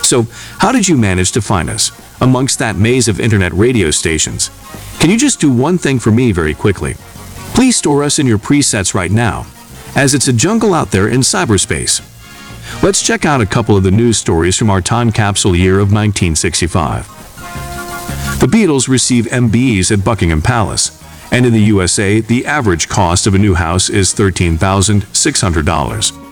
So, how did you manage to find us amongst that maze of internet radio stations? Can you just do one thing for me very quickly? Please store us in your presets right now, as it's a jungle out there in cyberspace. Let's check out a couple of the news stories from our time capsule year of 1965. The Beatles receive MBEs at Buckingham Palace, and in the USA, the average cost of a new house is $13,600.